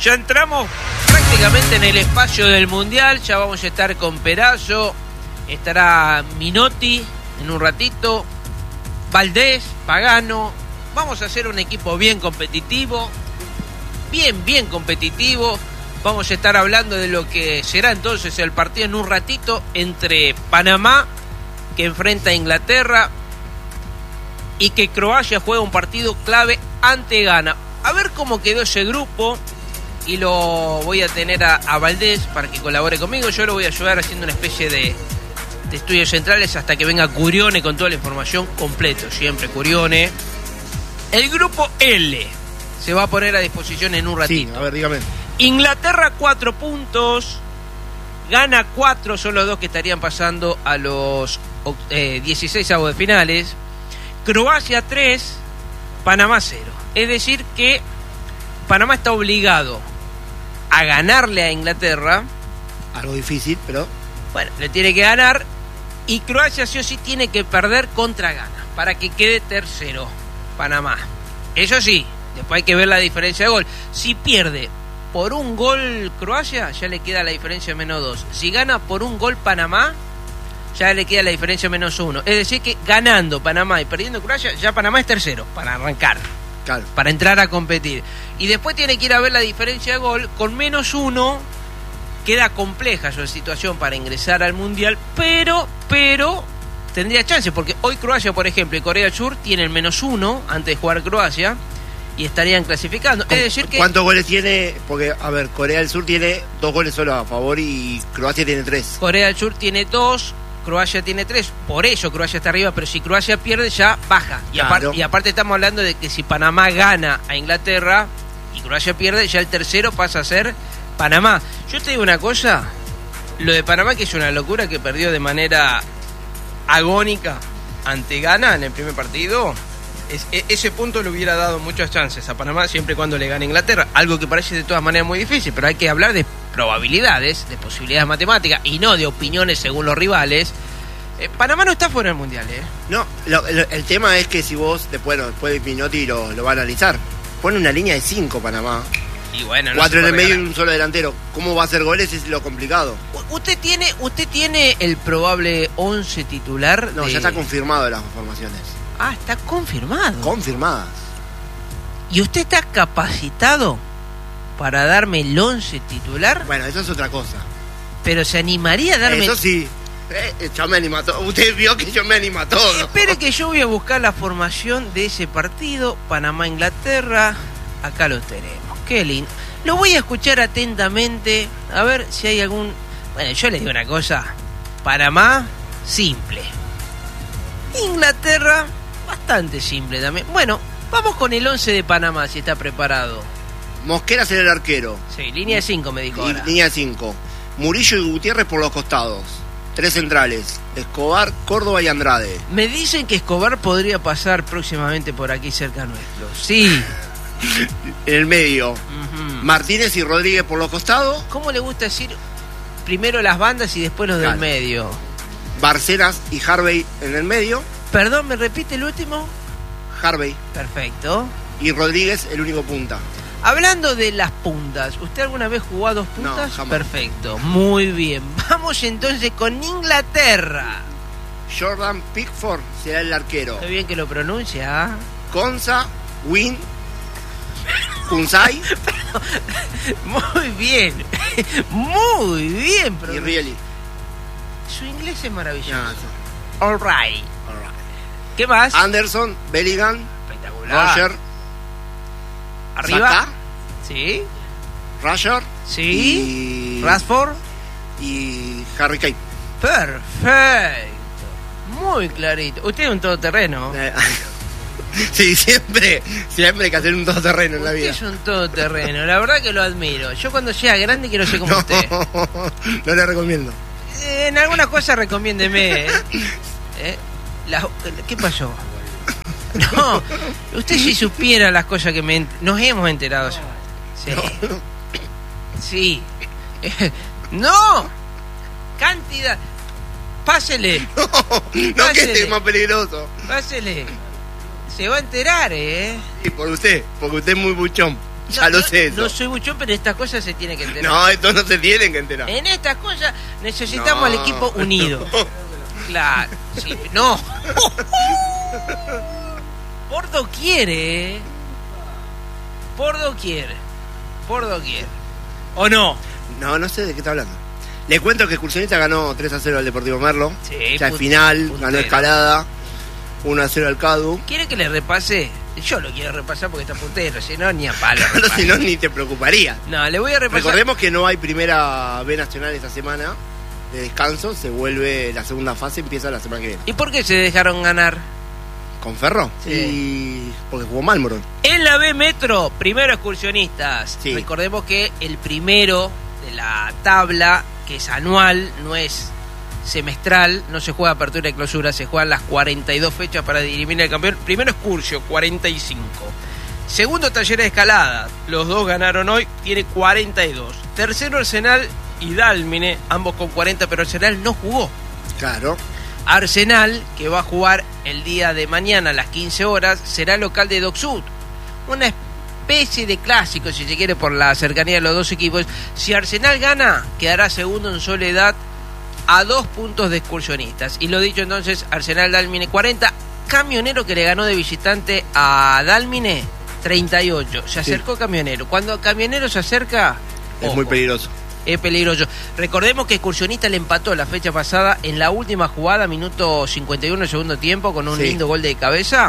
Ya entramos prácticamente en el espacio del Mundial. Ya vamos a estar con Perazo. Estará Minotti en un ratito. Valdés, Pagano. Vamos a hacer un equipo bien competitivo. Bien competitivo. Vamos a estar hablando de lo que será entonces el partido en un ratito entre Panamá, que enfrenta a Inglaterra, y que Croacia juega un partido clave ante Ghana. A ver cómo quedó ese grupo. Y lo voy a tener a Valdés para que colabore conmigo. Yo lo voy a ayudar haciendo una especie de estudios centrales hasta que venga Curione con toda la información completo. Siempre Curione. El grupo L se va a poner a disposición en un ratito. Sí, a ver, dígame. Inglaterra 4 puntos. Ghana 4, son los dos que estarían pasando a los 16avos de finales. Croacia 3, Panamá 0. Es decir que Panamá está obligado a ganarle a Inglaterra. Algo difícil, pero... Bueno, le tiene que ganar. Y Croacia sí o sí tiene que perder contra Ghana para que quede tercero Panamá. Eso sí, después hay que ver la diferencia de gol. Si pierde por un gol Croacia, ya le queda la diferencia de -2. Si gana por un gol Panamá, ya le queda la diferencia de -1. Es decir que ganando Panamá y perdiendo Croacia, ya Panamá es tercero para arrancar. Claro. Para entrar a competir. Y después tiene que ir a ver la diferencia de gol. Con -1 queda compleja su situación para ingresar al Mundial, pero tendría chance, porque hoy Croacia, por ejemplo, y Corea del Sur tienen -1 antes de jugar Croacia y estarían clasificando. Es decir que... ¿Cuántos goles tiene? Porque, a ver, Corea del Sur tiene 2 goles solo a favor y Croacia tiene 3. Corea del Sur tiene 2, Croacia tiene 3, por eso Croacia está arriba, pero si Croacia pierde ya baja. Claro. Y aparte estamos hablando de que si Panamá gana a Inglaterra y Croacia pierde, ya el tercero pasa a ser Panamá. Yo te digo una cosa, lo de Panamá, que es una locura, que perdió de manera agónica ante Ghana en el primer partido, ese punto le hubiera dado muchas chances a Panamá siempre y cuando le gane Inglaterra, algo que parece de todas maneras muy difícil, pero hay que hablar de probabilidades, de posibilidades matemáticas y no de opiniones según los rivales. Panamá no está fuera del Mundial, No, el tema es que si vos, después Minotti lo va a analizar, pone una línea de 5 Panamá. Y bueno, 4 en el medio y un solo delantero. ¿Cómo va a hacer goles? Es lo complicado. ¿Usted tiene el probable 11 titular? No, ya está confirmado las formaciones. Ah, está confirmado. Confirmadas. ¿Y usted está capacitado para darme el 11 titular? Bueno, eso es otra cosa. Pero se animaría a darme... Eso sí. Yo me animo a todo. Usted vio que yo me animo a todo. Espere que yo voy a buscar la formación de ese partido. Panamá-Inglaterra. Acá lo tenemos. Qué lindo. Lo voy a escuchar atentamente. A ver si hay algún... Bueno, yo les digo una cosa. Panamá, simple. Inglaterra, bastante simple también. Bueno, vamos con el 11 de Panamá, si está preparado. Mosquera será el arquero. Sí, línea de 5 me dijo ahora. Línea de 5. Murillo y Gutiérrez por los costados. 3 centrales. Escobar, Córdoba y Andrade. Me dicen que Escobar podría pasar próximamente por aquí cerca nuestro. Sí. En el medio. Uh-huh. Martínez y Rodríguez por los costados. ¿Cómo le gusta decir primero las bandas y después los del medio? Barcenas y Harvey en el medio. Perdón, ¿me repite el último? Harvey. Perfecto. Y Rodríguez el único punta. Hablando de las puntas, ¿usted alguna vez jugó a 2 puntas? No, jamás. Perfecto, muy bien. Vamos entonces con Inglaterra. Jordan Pickford será el arquero. Qué bien que lo pronuncia. Konsa, Win, Kunsai. Muy bien. Muy bien. Y Rieli. Su inglés es maravilloso. No. All right. ¿Qué más? Anderson, Bellingham, Espectacular. Roger. Arriba. Saka, Sí. Roger. Sí. Y Rashford. Y Harry Kane. Perfecto. Muy clarito. Usted es un todoterreno. Sí, siempre hay que hacer un todoterreno en la vida. Usted es un todoterreno. La verdad que lo admiro. Yo cuando sea grande quiero ser como usted. No le recomiendo. En algunas cosas recomiéndeme. ¿Qué pasó? No, usted si supiera las cosas que nos hemos enterado. Sí. Sí. No. Cantidad. Pásele. No, que este es más peligroso. Pásele. Se va a enterar, Sí, por usted, porque usted es muy buchón. Ya lo sé eso. No soy buchón, pero estas cosas se tienen que enterar. No, esto no se tienen que enterar. En estas cosas necesitamos No. al equipo unido. Claro, sí, no. Por doquier, ¿eh? Por doquier. ¿O no? No sé de qué está hablando. Le cuento que Excursionista ganó 3-0 al Deportivo Merlo. Sí, Ya al final, puntero. ganó Escalada, 1-0 al Cadu. ¿Quiere que le repase? Yo lo quiero repasar porque está puntero, si no, ni a palo. Claro, si no, ni te preocuparía. No, le voy a repasar. Recordemos que no hay primera B nacional esta semana de descanso. Se vuelve la segunda fase, empieza la semana que viene. ¿Y por qué se dejaron ganar? ¿Con Ferro? Sí. Y porque jugó mal, Morón. En la B Metro, primero Excursionistas. Sí. Recordemos que el primero de la tabla, que es anual, no es semestral, no se juega apertura y clausura, se juegan las 42 fechas para dirimir el campeón. Primero Excursio, 45. Segundo Talleres de Escalada, los dos ganaron hoy, tiene 42. Tercero Arsenal y Dálmine, ambos con 40, pero Arsenal no jugó. Claro. Arsenal, que va a jugar el día de mañana a las 15 horas, será local de Dock Sud. Una especie de clásico, si se quiere, por la cercanía de los dos equipos. Si Arsenal gana, quedará segundo en soledad a 2 puntos de Excursionistas. Y lo dicho entonces, Arsenal Dálmine 40. Camionero, que le ganó de visitante a Dálmine, 38. Se acercó Camionero. Cuando Camionero se acerca, Es ojo, muy peligroso. es peligroso. Recordemos que Excursionista le empató la fecha pasada en la última jugada, minuto 51 del segundo tiempo, con un Sí. lindo gol de cabeza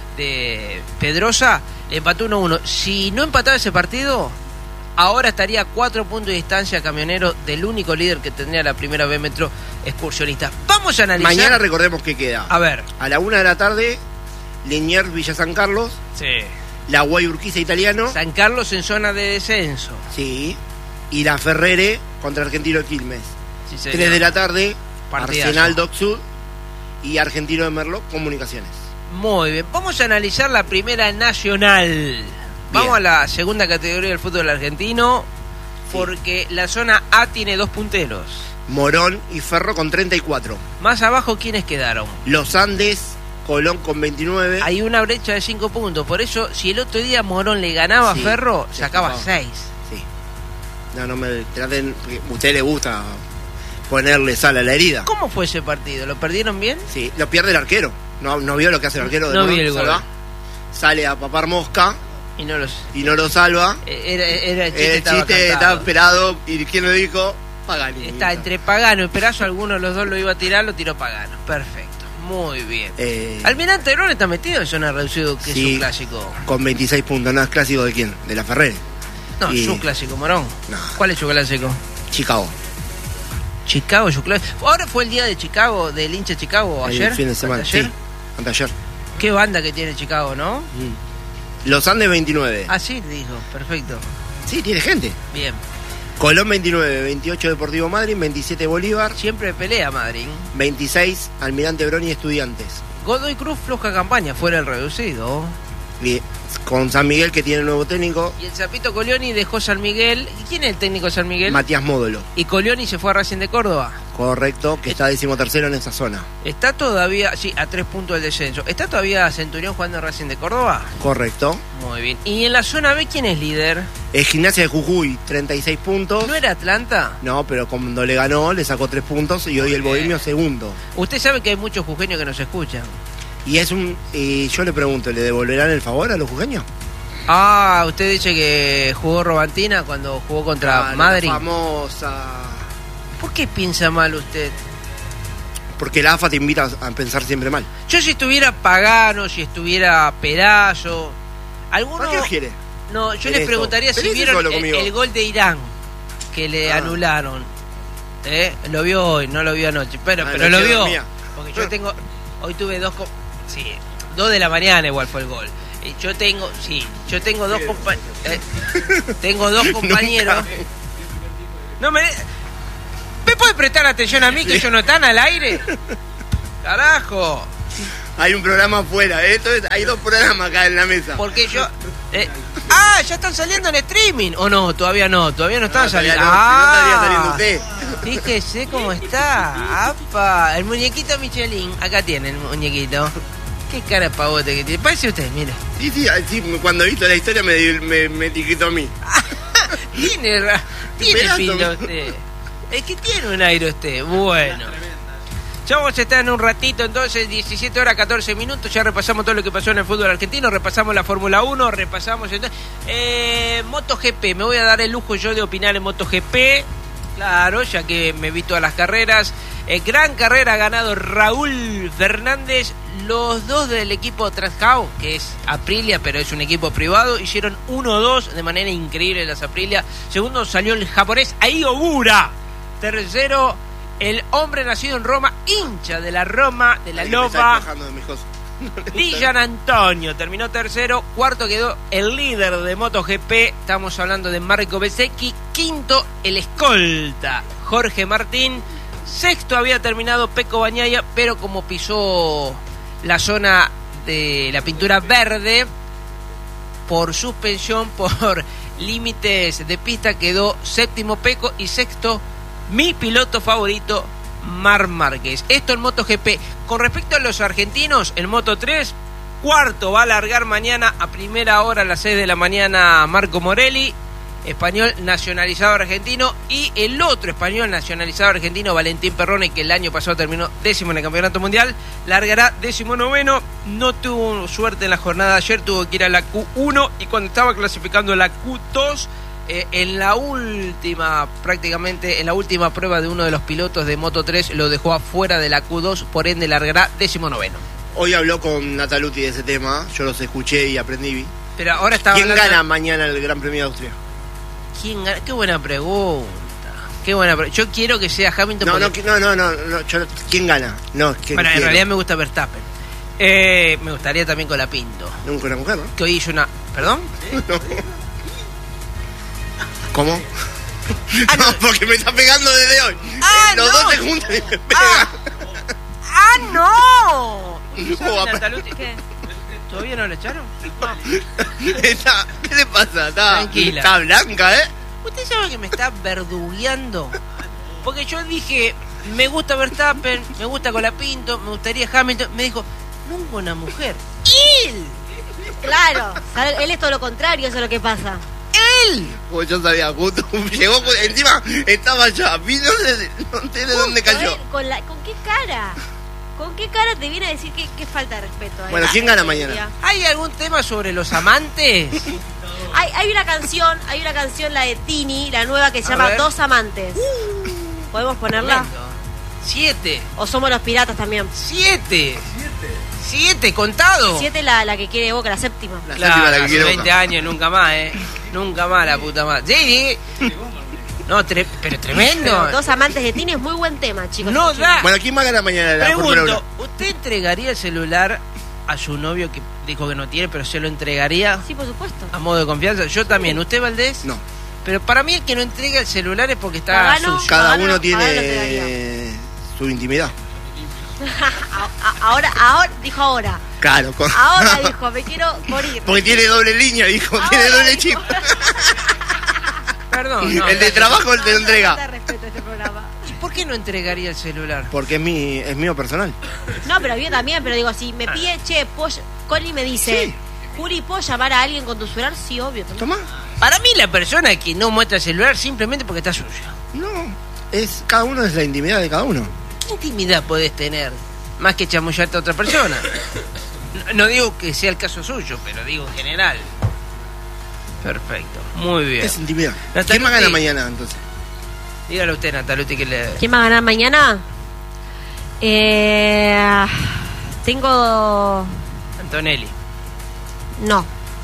de Pedrosa. Le empató 1-1. Si no empataba ese partido, ahora estaría a 4 puntos de distancia Camionero del único líder que tendría la primera B Metro, Excursionista. Vamos a analizar. Mañana recordemos que queda. A ver. A la 1 de la tarde, Liniers Villa San Carlos, Sí. la Guay Urquiza Italiano. San Carlos en zona de descenso. Sí. Y la Ferrere contra Argentino de Quilmes. Sí, señor. 3 de la tarde, Partidazo. Arsenal Dock Sud y Argentino de Merlo, Comunicaciones. Muy bien, vamos a analizar la primera nacional. Vamos a la segunda categoría del fútbol argentino, porque la zona A tiene 2 punteros. Morón y Ferro con 34. Más abajo, ¿quiénes quedaron? Los Andes, Colón con 29. Hay una brecha de 5 puntos, por eso si el otro día Morón le ganaba Sí, a Ferro, se sacaba escapaba. 6. Sí. No me traten, porque a usted le gusta ponerle sal a la herida. ¿Cómo fue ese partido? ¿Lo perdieron bien? Sí, lo pierde el arquero. ¿No vio lo que hace el arquero de No Morón? vi el gol. Salva. Sale a papar mosca Y no los... y no lo salva. Era el chiste, El estaba chiste cantado. estaba esperado. ¿Y quién lo dijo? Pagani. Está entre Pagano y Perazo, alguno de los dos lo iba a tirar, lo tiró Pagano. Perfecto, muy bien. Almirante Brown está metido en zona reducido, que sí, es un clásico. Con 26 puntos. ¿No es clásico de quién? De la Ferrere. No, Y- es un clásico, Morón. No. ¿Cuál es su clásico? Chicago. Chicago es su clásico. Ahora fue el día de Chicago, del hincha Chicago, ayer. El fin de semana. ¿Ayer? Sí, anteayer. Qué banda que tiene Chicago, ¿no? Los Andes 29. Ah, sí, dijo, perfecto. Sí, tiene gente. Bien. Colón 29, 28 Deportivo Madrid, 27 Bolívar, Siempre pelea Madrid. 26 Almirante Brown y Estudiantes. Godoy Cruz, floja campaña, fuera el reducido. Y con San Miguel, que tiene nuevo técnico, Y el Zapito Colioni dejó San Miguel. ¿Y quién es el técnico de San Miguel? Matías Módolo. Y Colioni se fue a Racing de Córdoba. Correcto, que está 13º en esa zona. Está todavía, sí, a 3 puntos del descenso. ¿Está todavía Centurión jugando en Racing de Córdoba? Correcto. Muy bien. ¿Y en la zona B quién es líder? Gimnasia de Jujuy, 36 puntos. ¿No era Atlanta? No, pero cuando le ganó, le sacó 3 puntos y hoy el Bohemio segundo. Usted sabe que hay muchos jujeños que nos escuchan. Y es un. Y yo le pregunto, ¿le devolverán el favor a los jujeños? Ah, usted dice que jugó Robantina cuando jugó contra Madrid. La famosa. ¿Por qué piensa mal usted? Porque la AFA te invita a pensar siempre mal. Yo si estuviera Pagano, si estuviera Perazo, alguno... ¿Para qué los quiere? No, yo En les esto. preguntaría si Felices vieron solo conmigo. el gol de Irán que le anularon. Lo vio hoy, no lo vio anoche, pero Anoche lo vio. dormía. Porque yo tengo, hoy tuve 2 de la mañana igual fue el gol. Yo tengo dos compañeros. Tengo 2 compañeros. No me puede prestar atención a mí que yo no están al aire? Carajo. Hay un programa afuera, entonces hay 2 programas acá en la mesa. Porque yo... ya están saliendo en streaming. ¿O no? Todavía no están saliendo. No, si no estaría saliendo usted. Fíjese cómo está. ¡Apa! El muñequito Michelin. Acá tiene el muñequito. Qué cara de pavote que tiene. Parece usted, mire. Sí, cuando he visto la historia me etiquetó a mí. Tiene pinta usted. Es que tiene un aire usted. Bueno. Ya vamos a estar en un ratito, entonces, 17 horas 14 minutos. Ya repasamos todo lo que pasó en el fútbol argentino. Repasamos la Fórmula 1. Repasamos MotoGP. Me voy a dar el lujo yo de opinar en MotoGP. Claro, ya que me vi todas las carreras. Gran carrera ha ganado Raúl Fernández. Los dos del equipo Transcao, que es Aprilia, pero es un equipo privado, hicieron 1-2 de manera increíble las Aprilia. Segundo salió el japonés Ai Ogura. Tercero, el hombre nacido en Roma, hincha de la Roma, de la Loba, Di Gian Antonio. Terminó tercero. Cuarto quedó el líder de MotoGP. Estamos hablando de Marco Bezzecchi. Quinto, el escolta Jorge Martín. Sexto había terminado Pecco Bagnaia, pero como pisó la zona de la pintura verde por suspensión, por límites de pista, quedó séptimo Pecco y sexto mi piloto favorito, Marc Márquez. Esto en MotoGP. Con respecto a los argentinos, el Moto3, cuarto va a largar mañana a primera hora a las 6 de la mañana Marco Morelli, español nacionalizado argentino, y el otro español nacionalizado argentino, Valentín Perrone, que el año pasado terminó décimo en el Campeonato Mundial, largará 19º. No tuvo suerte en la jornada de ayer, tuvo que ir a la Q1, y cuando estaba clasificando la Q2, en la última prueba de uno de los pilotos de Moto3 lo dejó afuera de la Q2, por ende largará 19º. Hoy habló con Nataluti de ese tema, yo los escuché y aprendí. Pero ahora estaba ¿Quién gana mañana el Gran Premio de Austria? ¿Quién gana? Qué buena pregunta. Yo quiero que sea Hamilton. No, ¿quién gana? No, bueno, en realidad me gusta Verstappen. Me gustaría también con la Pinto. Nunca una mujer, ¿no? Que hoy hizo una... ¿Perdón? No. ¿Cómo? No, porque me está pegando desde hoy. Los dos se juntan y me pegan. ¡No! ¿Qué? ¿Todavía no le echaron? ¿Qué le pasa? Tranquila. Está blanca, ¿eh? ¿Usted sabe que me está verdugueando? Porque yo dije, me gusta Verstappen, me gusta Colapinto, me gustaría Hamilton. Me dijo, nunca una mujer. ¡Él! Claro, él es todo lo contrario, eso es lo que pasa. ¡Él! Pues yo sabía, justo llegó, encima estaba allá, no sé de dónde cayó. ¿Con qué cara? ¿Con qué cara te viene a decir que falta de respeto? Bueno, ¿quién gana mañana? ¿Hay algún tema sobre los amantes? Hay una canción, la de Tini, la nueva, que se llama Dos Amantes. ¿Podemos ponerla? 7. ¿O somos los piratas también? 7 contado. 7 la que quiere Boca, la séptima. Claro, la que quiere 20 Boca. años, nunca más, Nunca más, la puta madre. Sí. No, pero tremendo. Pero Dos Amantes de Tini es muy buen tema, chicos. No da. Bueno, ¿quién va a ganar mañana la Fórmula 1? Pregunto, ¿usted entregaría el celular a su novio que dijo que no tiene, pero se lo entregaría? Sí, por supuesto. A modo de confianza. Yo también. ¿Usted, Valdés? No. Pero para mí el que no entrega el celular es porque está sucio. Cada Pagano, uno tiene Pagano su intimidad. Ahora, dijo ahora. Claro. Ahora dijo, me quiero morir. Porque tiene doble línea, dijo. Tiene doble chip. Perdón. No, el de trabajo el te lo entrega. No respeto este programa. ¿Y por qué no entregaría el celular? Porque es mío personal. No, pero yo también, pero digo, si me pide, Connie me dice, Sí. Juli, ¿puedo llamar a alguien con tu celular? Sí, obvio. Tomá. Para mí la persona que no muestra el celular simplemente porque está sucio. No. Cada uno es la intimidad de cada uno. ¿Qué intimidad podés tener? Más que chamullarte a otra persona. No digo que sea el caso suyo, pero digo en general. Perfecto, muy bien. Es intimidad. Nataluti. ¿Quién va a ganar mañana entonces? Dígale usted, Nataluti, que le... ¿Quién va a ganar mañana? Tengo... Antonelli. No.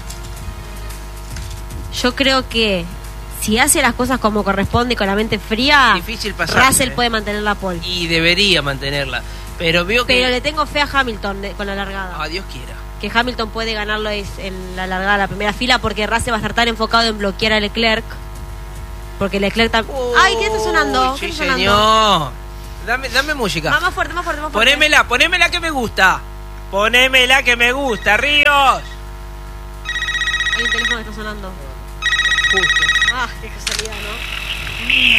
Yo creo que si hace las cosas como corresponde y con la mente fría, Difícil pasar, Russell puede mantener la pole. Y debería mantenerla. Pero veo que... Pero le tengo fe a Hamilton con la largada. Ah, Dios quiera. Que Hamilton puede ganarlo en la largada de la primera fila, porque Russell va a estar tan enfocado en bloquear a Leclerc. Porque Leclerc también... ¡Ay, qué está sonando! Sí, ¿Qué está sonando? señor. Dame música. Más fuerte, más fuerte, más fuerte. Ponémela que me gusta. Ponémela que me gusta, Ríos. Hay un teléfono que está sonando. Justo. Ah, qué casualidad, ¿no?